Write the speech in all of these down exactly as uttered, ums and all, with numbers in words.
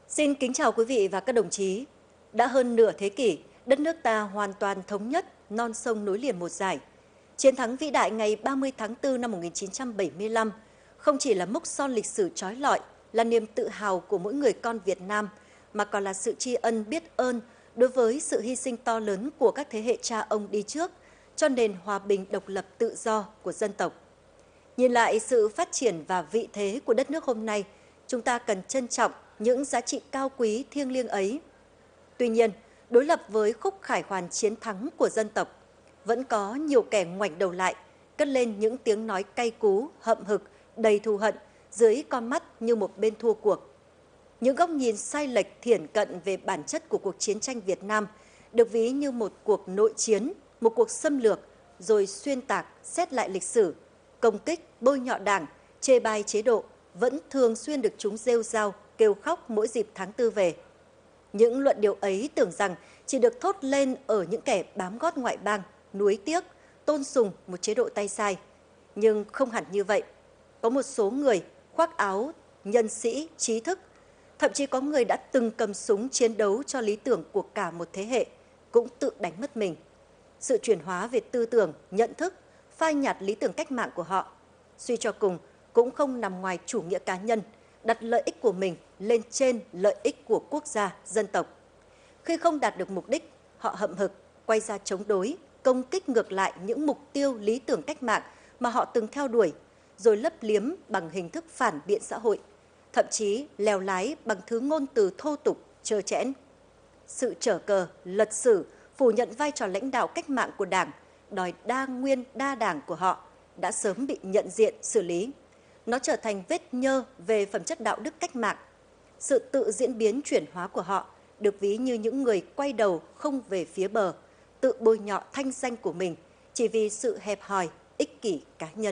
Xin kính chào quý vị và các đồng chí. Đã hơn nửa thế kỷ, đất nước ta hoàn toàn thống nhất, non sông nối liền một dải. Chiến thắng vĩ đại ngày ba mươi tháng tư năm một nghìn chín trăm bảy mươi lăm không chỉ là mốc son lịch sử trói lọi, là niềm tự hào của mỗi người con Việt Nam, mà còn là sự tri ân biết ơn đối với sự hy sinh to lớn của các thế hệ cha ông đi trước cho nền hòa bình độc lập tự do của dân tộc. Nhìn lại sự phát triển và vị thế của đất nước hôm nay, chúng ta cần trân trọng những giá trị cao quý thiêng liêng ấy. Tuy nhiên, đối lập với khúc khải hoàn chiến thắng của dân tộc, vẫn có nhiều kẻ ngoảnh đầu lại, cất lên những tiếng nói cay cú, hậm hực, đầy thù hận dưới con mắt như một bên thua cuộc. Những góc nhìn sai lệch thiển cận về bản chất của cuộc chiến tranh Việt Nam được ví như một cuộc nội chiến, một cuộc xâm lược, rồi xuyên tạc, xét lại lịch sử, công kích, bôi nhọ Đảng, chê bai chế độ vẫn thường xuyên được chúng rêu rao, kêu khóc mỗi dịp tháng tư về. Những luận điệu ấy tưởng rằng chỉ được thốt lên ở những kẻ bám gót ngoại bang, nuối tiếc, tôn sùng một chế độ tay sai. Nhưng không hẳn như vậy. Có một số người khoác áo nhân sĩ, trí thức, thậm chí có người đã từng cầm súng chiến đấu cho lý tưởng của cả một thế hệ, cũng tự đánh mất mình. Sự chuyển hóa về tư tưởng, nhận thức, phai nhạt lý tưởng cách mạng của họ, suy cho cùng cũng không nằm ngoài chủ nghĩa cá nhân, đặt lợi ích của mình lên trên lợi ích của quốc gia, dân tộc. Khi không đạt được mục đích, họ hậm hực, quay ra chống đối, công kích ngược lại những mục tiêu lý tưởng cách mạng mà họ từng theo đuổi, rồi lấp liếm bằng hình thức phản biện xã hội, thậm chí lèo lái bằng thứ ngôn từ thô tục, trơ trẽn. Sự trở cờ, lật sử, phủ nhận vai trò lãnh đạo cách mạng của Đảng, đòi đa nguyên đa đảng của họ đã sớm bị nhận diện, xử lý. Nó trở thành vết nhơ về phẩm chất đạo đức cách mạng. Sự tự diễn biến chuyển hóa của họ được ví như những người quay đầu không về phía bờ, tự bôi nhọ thanh danh của mình chỉ vì sự hẹp hòi, ích kỷ cá nhân.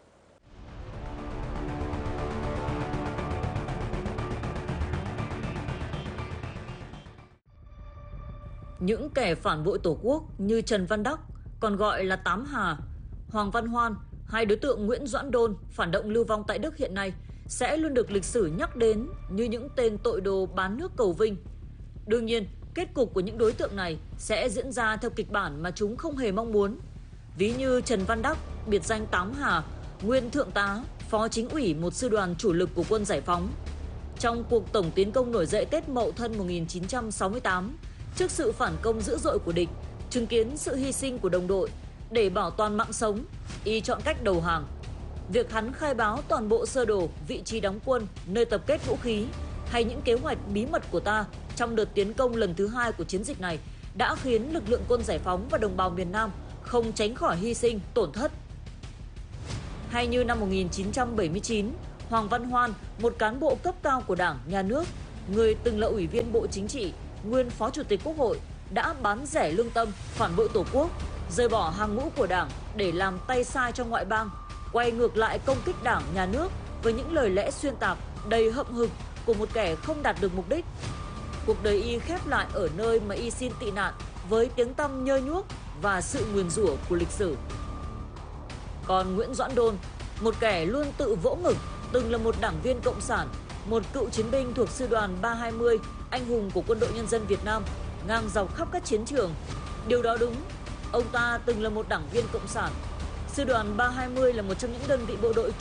Những kẻ phản bội Tổ quốc như Trần Văn Đắc, còn gọi là Tám Hà, Hoàng Văn Hoan, hai đối tượng Nguyễn Doãn Đôn, phản động lưu vong tại Đức hiện nay, sẽ luôn được lịch sử nhắc đến như những tên tội đồ bán nước cầu vinh. Đương nhiên, kết cục của những đối tượng này sẽ diễn ra theo kịch bản mà chúng không hề mong muốn. Ví như Trần Văn Đắc, biệt danh Tám Hà, nguyên thượng tá, phó chính ủy một sư đoàn chủ lực của quân giải phóng. Trong cuộc tổng tiến công nổi dậy Tết Mậu Thân một nghìn chín trăm sáu mươi tám, trước sự phản công dữ dội của địch, chứng kiến sự hy sinh của đồng đội, để bảo toàn mạng sống, y chọn cách đầu hàng. Việc hắn khai báo toàn bộ sơ đồ, vị trí đóng quân, nơi tập kết vũ khí hay những kế hoạch bí mật của ta trong đợt tiến công lần thứ hai của chiến dịch này đã khiến lực lượng quân giải phóng và đồng bào miền Nam không tránh khỏi hy sinh, tổn thất. Hay như năm một nghìn chín trăm bảy mươi chín, Hoàng Văn Hoan, một cán bộ cấp cao của Đảng, Nhà nước, người từng là ủy viên Bộ Chính trị, nguyên Phó Chủ tịch Quốc hội, đã bán rẻ lương tâm, phản bội Tổ quốc, rời bỏ hàng ngũ của Đảng để làm tay sai cho ngoại bang, quay ngược lại công kích Đảng, Nhà nước với những lời lẽ xuyên tạc đầy hậm hực của một kẻ không đạt được mục đích. Cuộc đời y khép lại ở nơi mà y xin tị nạn với tiếng tăm nhơ nhuốc và sự nguyền rủa của lịch sử. Còn Nguyễn Doãn Đôn, một kẻ luôn tự vỗ ngực, từng là một đảng viên cộng sản, một cựu chiến binh thuộc sư đoàn ba hai mươi, anh hùng của Quân đội Nhân dân Việt Nam, ngang dọc khắp các chiến trường. Điều đó đúng, ông ta từng là một đảng viên cộng sản. Sư đoàn ba hai mươi là một trong những đơn vị bộ đội